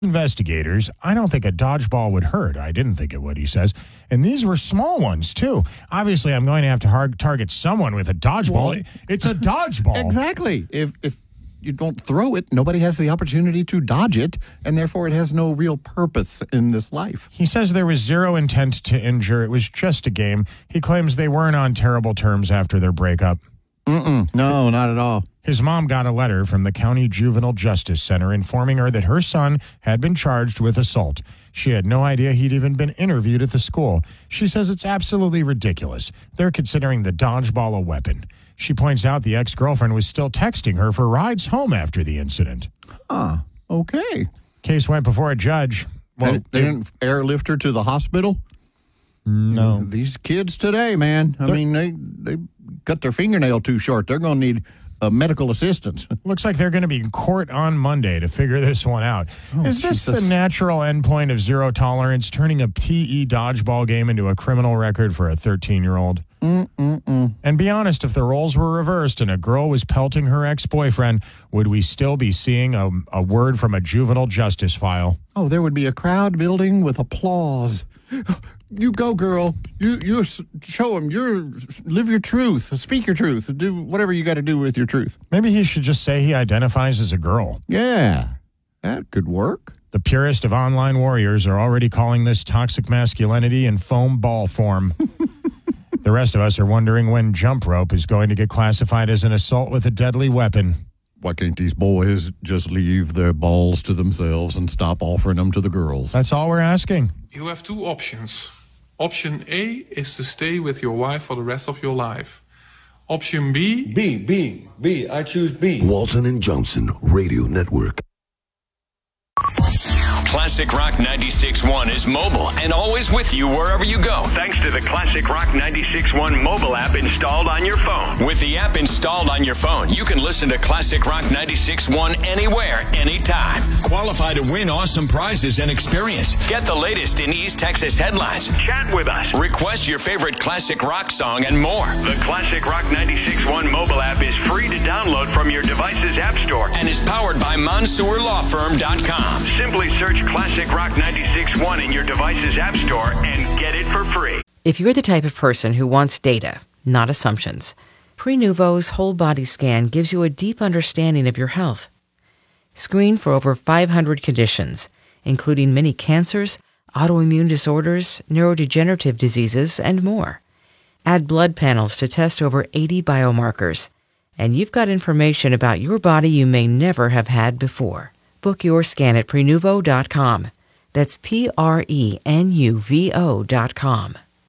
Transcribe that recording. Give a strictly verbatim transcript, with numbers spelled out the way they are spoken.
Investigators, I don't think a dodgeball would hurt. I didn't think it would, he says. And these were small ones, too. Obviously, I'm going to have to hard target someone with a dodgeball. Well, it's a dodgeball. Exactly. If if you don't throw it, nobody has the opportunity to dodge it, and therefore it has no real purpose in this life. He says there was zero intent to injure. It was just a game. He claims they weren't on terrible terms after their breakup. Mm-mm. No, not at all. His mom got a letter from the County Juvenile Justice Center informing her that her son had been charged with assault. She had no idea he'd even been interviewed at the school. She says it's absolutely ridiculous. They're considering the dodgeball a weapon. She points out the ex-girlfriend was still texting her for rides home after the incident. Huh. Okay. Case went before a judge. Well, they, they didn't airlift her to the hospital? No. These kids today, man. I They're, mean, they, they cut their fingernail too short. They're going to need uh, medical assistance. Looks like they're going to be in court on Monday to figure this one out. Oh, Is this Jesus. the natural endpoint of zero tolerance, turning a P E dodgeball game into a criminal record for a thirteen-year-old? Mm-mm-mm. And be honest, if the roles were reversed and a girl was pelting her ex-boyfriend, would we still be seeing a, a word from a juvenile justice file? Oh, there would be a crowd building with applause. You go, girl. You you show him. You live your truth. Speak your truth. Do whatever you got to do with your truth. Maybe he should just say he identifies as a girl. Yeah, that could work. The purest of online warriors are already calling this toxic masculinity in foam ball form. The rest of us are wondering when jump rope is going to get classified as an assault with a deadly weapon. Why can't these boys just leave their balls to themselves and stop offering them to the girls? That's all we're asking. You have two options. Option A is to stay with your wife for the rest of your life. Option B... B, B, B. I choose B. Walton and Johnson Radio Network. Classic Rock ninety-six point one is mobile and always with you wherever you go. Thanks to the Classic Rock ninety-six point one mobile app installed on your phone. With the app installed on your phone, you can listen to Classic Rock ninety-six point one anywhere, anytime. Qualify to win awesome prizes and experience. Get the latest in East Texas headlines. Chat with us. Request your favorite classic rock song and more. The Classic Rock ninety-six point one mobile app is free to download from your device's app store and is powered by Mansour Law Firm dot com. Simply search Classic Rock ninety-six point one in your device's app store and get it for free. If you're the type of person who wants data, not assumptions, Prenuvo's whole body scan gives you a deep understanding of your health. Screen for over five hundred conditions, including many cancers, autoimmune disorders, neurodegenerative diseases, and more. Add blood panels to test over eighty biomarkers, and you've got information about your body you may never have had before. Book your scan at Prenuvo dot com. That's P R E N U V O dot com.